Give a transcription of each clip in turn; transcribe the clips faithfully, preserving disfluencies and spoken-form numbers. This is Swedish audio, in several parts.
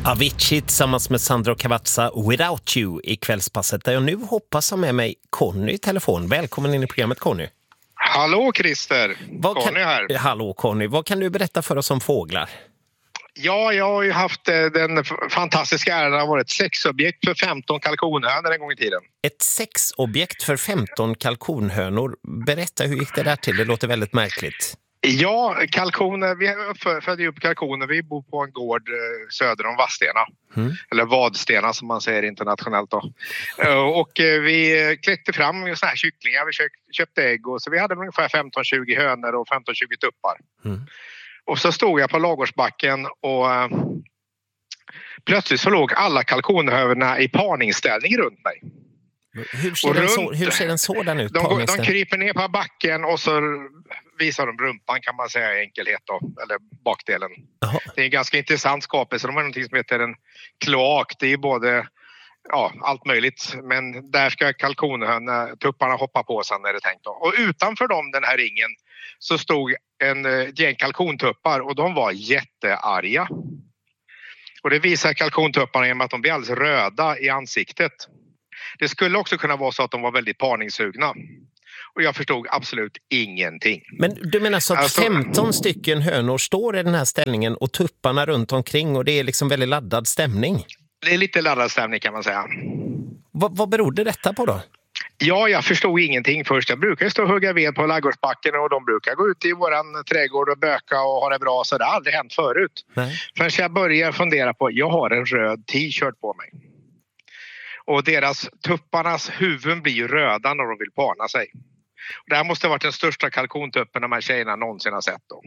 Avicii tillsammans med Sandro Cavazza, Without You i kvällspasset, där jag nu hoppas ha med mig Conny i telefon. Välkommen in i programmet, Conny. Hallå Christer, Vad Conny kan... här. Hallå Conny, vad kan du berätta för oss om fåglar? Ja, jag har ju haft eh, den f- fantastiska äran att vara ett sexobjekt för femton kalkonhönor en gång i tiden. Ett sexobjekt för femton kalkonhönor. Berätta, hur gick det där till? Det låter väldigt märkligt. Ja, kalkoner, vi födde upp kalkoner, vi bor på en gård eh, söder om Vadstena. Mm. Eller Vadstena som man säger internationellt då. Eh, och eh, vi kläckte fram såna här kycklingar, vi köpt, köpte ägg och så vi hade ungefär femton tjugo hönor och femton tjugo tuppar. Mm. Och så stod jag på ladugårdsbacken och eh, plötsligt så låg alla kalkonhönorna i parningsställning runt mig. Hur ser, runt, så, hur ser den sådan ut? De, de kryper ner på backen och så visar de rumpan, kan man säga i enkelhet då, eller bakdelen. Aha. Det är en ganska intressant skapelse. De har något som heter en kloak. Det är både ja, allt möjligt, men där ska kalkonhönorna, tupparna hoppa på sen när det är tänkt då. Och utanför dem, den här ringen, så stod en gäng kalkontuppar och de var jättearga. Och det visar kalkontupparna genom att de blir alldeles röda i ansiktet. Det skulle också kunna vara så att de var väldigt parningssugna. Och jag förstod absolut ingenting. Men du menar så att alltså, femton stycken hönor står i den här ställningen och tupparna runt omkring och det är liksom väldigt laddad stämning? Det är lite laddad stämning kan man säga. Vad, vad berodde detta på då? Ja, jag förstod ingenting först. Jag brukar stå och hugga ved på ladugårdsbacken och de brukar gå ut i våran trädgård och böka och ha det bra. Så det har aldrig hänt förut. Nej. Förrän jag börjar fundera på, jag har en röd t-shirt på mig. Och deras tupparnas huvuden blir ju röda när de vill parna sig. Det här måste ha varit den största kalkontuppen de här tjejerna någonsin har sett då.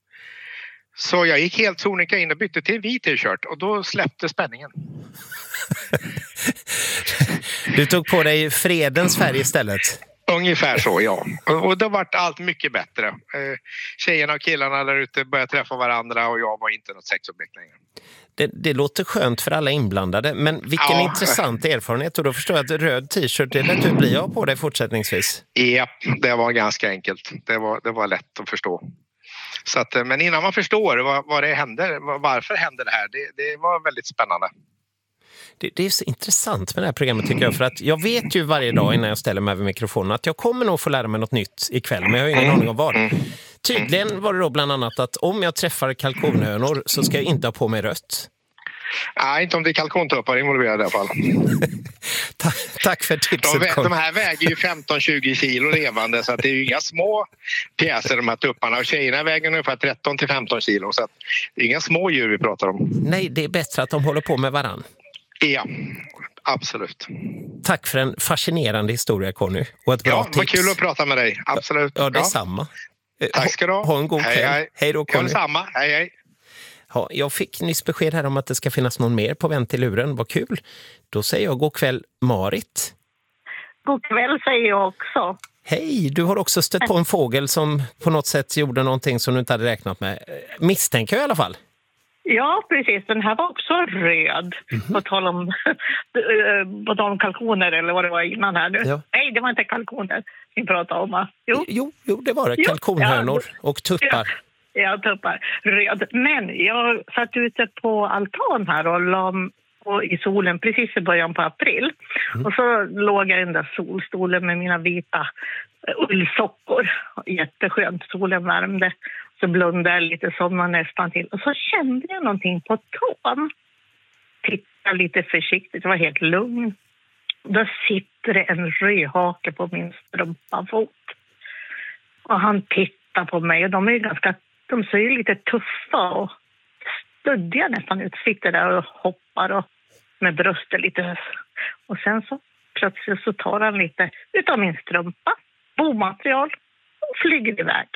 Så jag gick helt sonika in och bytte till en vit t-shirt och då släppte spänningen. Du tog på dig fredens färg istället. Ungefär så, ja. Och det har varit allt mycket bättre. Tjejerna och killarna där ute började träffa varandra och jag var inte något sexobjekt längre. Det, det låter skönt för alla inblandade, men vilken ja. intressant erfarenhet. Och då förstår jag att röd t-shirt, det lät du bli av på det fortsättningsvis. Ja, det var ganska enkelt. Det var, det var lätt att förstå. Så att, men innan man förstår vad, vad det händer, varför händer det här, det, det var väldigt spännande. Det, det är så intressant med det här programmet tycker jag, för att jag vet ju varje dag innan jag ställer mig över mikrofonen att jag kommer nog få lära mig något nytt ikväll, men jag har ingen aning om vad. Tydligen var det då bland annat att om jag träffar kalkonhönor så ska jag inte ha på mig rött. Nej, inte om det är kalkontuppar involverade i alla fall. Ta- tack för tipset. De, de här väger ju femton tjugo kilo levande, så att det är ju inga små pjäser de här tupparna. Och tjejerna väger ungefär tretton till femton kilo, så att det är inga små djur vi pratar om. Nej, det är bättre att de håller på med varann. Ja, absolut. Tack för en fascinerande historia, Conny. Och ett bra ja, tips. Vad kul att prata med dig. Absolut. Ja, det är ja. samma. Tack ska du ha. Ha en god hej, kväll. Hej, hej då, Conny. Ja, samma. Hej, hej. Ja, jag fick nyss besked här om att det ska finnas någon mer på vänt till luren. Vad kul. Då säger jag god kväll, Marit. God kväll säger jag också. Hej, du har också stött på en fågel som på något sätt gjorde någonting som du inte hade räknat med. Misstänker jag i alla fall. Ja, precis. Den här var också röd. Mm-hmm. På tal om, på tal om kalkoner eller vad det var innan här nu. Ja. Nej, det var inte kalkoner vi pratade om. Jo, jo, jo det var det. Jo. Kalkonhönor ja. och tuppar. Ja. Ja, tuppar. Röd. Men jag satt ute på altan här och la i solen precis i början på april. Mm. Och så låg jag i den där solstolen med mina vita ullsockor. Jätteskönt. Solen värmde. Så blundade jag lite, somnade nästan till. Och så kände jag någonting på tån. Tittade lite försiktigt. Det var helt lugn. Då sitter det en rödhake på min strumpafot. Och han tittar på mig. Och de är ju ganska... De ser ju lite tuffa och studdiga nästan ut. Sitter där och hoppar och med bröstet lite. Och sen så plötsligt så tar han lite utav min strumpa, bomaterial och flyger iväg.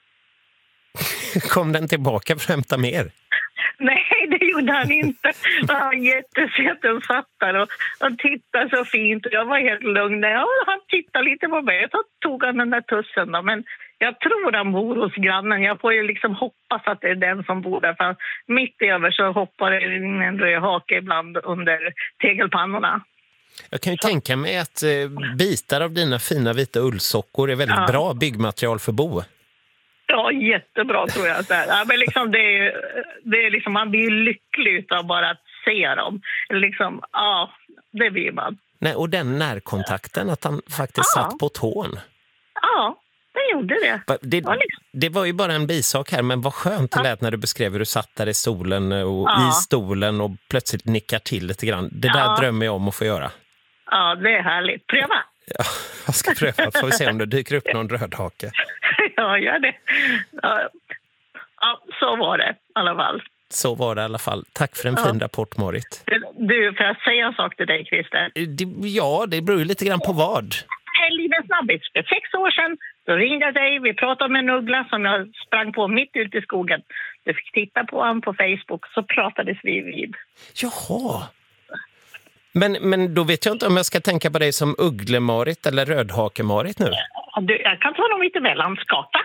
Kom den tillbaka för att hämta mer? Nej, det gjorde han inte. Han var jättesöt och fattar och han tittade så fint och jag var helt lugn. Ja, han tittade lite på mig så tog han den där tussen då. Men jag tror han bor hos grannen. Jag får ju liksom hoppas att det är den som bor där. För mitt över så hoppar det en röd hake ibland under tegelpannorna. Jag kan ju så. tänka mig att eh, bitar av dina fina vita ullsockor är väldigt ja. bra byggmaterial för bo. Ja, jättebra tror jag. Ja, men liksom det är, det är liksom, man blir lycklig av bara att se dem. Liksom, ja, det blir man. Nej, och den närkontakten, att han faktiskt ja. satt på tån. Ja, det gjorde det. Det, det, det var ju bara en bisak här, men vad skönt det ja. lät när du beskrev hur du satt där i solen och ja. i stolen och plötsligt nickar till lite grann. Det där ja. drömmer jag om att få göra. Ja, det är härligt. Pröva. Ja, jag ska pröva. Får vi se om det dyker upp någon rödhake. Ja, gör det. Ja, ja, så var det i alla fall. Så var det i alla fall. Tack för en ja. fin rapport, Marit. Du, får jag säga en sak till dig, Christer? Det, ja, det beror ju lite grann på vad. En liten snabbis. För sex år sedan då ringde jag dig. Vi pratade med en uggla som jag sprang på mitt ute i skogen. Du fick titta på honom på Facebook, så pratades vi vid. Jaha. Men, men då vet jag inte om jag ska tänka på dig som Ugglemarit eller Rödhakemarit nu. Du, jag kan ta någon lite mellanskata.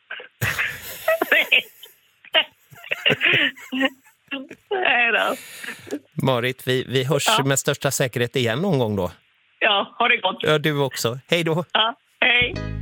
Nej då. Marit, vi, vi hörs ja. med största säkerhet igen någon gång då. Ja, ha det gott. Ja, du också. Hej då. Ja, hej.